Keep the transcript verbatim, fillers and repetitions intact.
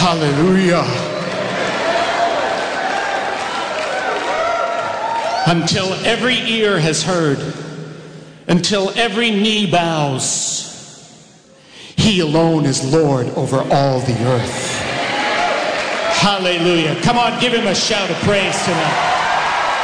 Hallelujah. Until every ear has heard, until every knee bows, he alone is Lord over all the earth. Hallelujah. Come on, give him a shout of praise tonight.